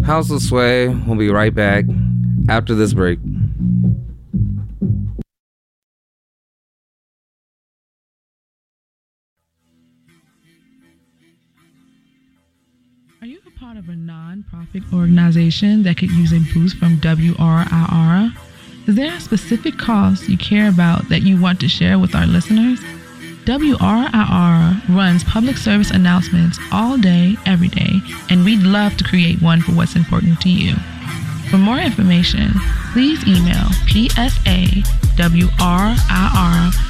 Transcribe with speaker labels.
Speaker 1: House of Sway will be right back after this break.
Speaker 2: Are you a part of a non-profit organization that could use a boost from WRIR? Is there a specific cause you care about that you want to share with our listeners? WRIR runs public service announcements all day, every day, and we'd love to create one for what's important to you. For more information, please email psawrir